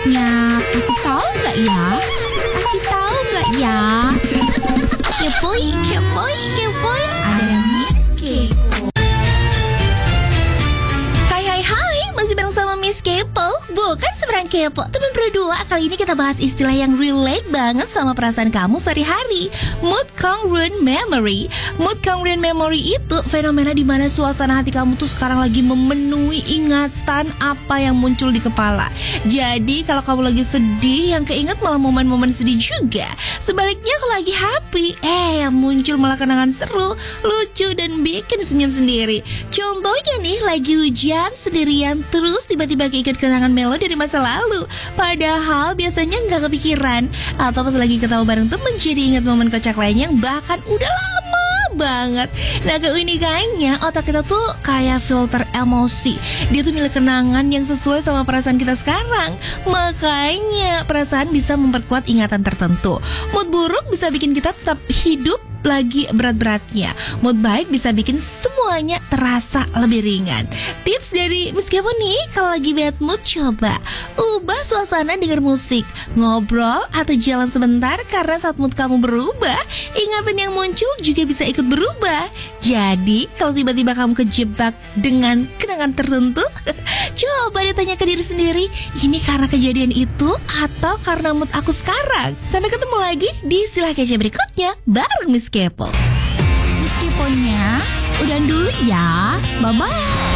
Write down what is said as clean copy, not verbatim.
berikutnya. Kasih tahu nggak ya? Kasih tahu nggak ya? Kepoin, kepoin, kepoin. Ada Miss Kepo. Hai, masih bareng sama Miss Kepo. Bukan seberang kepo, teman berdua. Kali ini kita bahas istilah yang relate banget sama perasaan kamu sehari-hari. Mood congruent memory. Mood congruent memory itu fenomena di mana suasana hati kamu tuh sekarang lagi memenuhi ingatan apa yang muncul di kepala. Jadi kalau kamu lagi sedih, yang keinget malah momen-momen sedih juga. Sebaliknya kalau lagi happy, yang muncul malah kenangan seru, lucu, dan bikin senyum sendiri. Contohnya nih, lagi hujan sendirian, terus tiba-tiba keinget kenangan melo dari masa lalu. Padahal biasanya nggak kepikiran. Atau pas lagi ketawa bareng temen, jadi ingat momen kocak lain yang bahkan udah lama banget. Nah, keunikannya otak kita tuh kayak filter emosi. Dia tuh milik kenangan yang sesuai sama perasaan kita sekarang. Makanya perasaan bisa memperkuat ingatan tertentu. Mood buruk bisa bikin kita tetap hidup lagi berat-beratnya. Mood baik bisa bikin semuanya terasa lebih ringan. Tips dari Miss Kepo nih, kalau lagi bad mood coba ubah suasana dengan musik, ngobrol, atau jalan sebentar. Karena saat mood kamu berubah, ingatan yang muncul juga bisa ikut berubah. Jadi kalau tiba-tiba kamu kejebak dengan kenangan tertentu, coba ditanya ke diri sendiri, ini karena kejadian itu atau karena mood aku sekarang? Sampai ketemu lagi di istilah kece berikutnya bareng Miss Kepo. Miss Keponya, udah dulu ya. Bye-bye.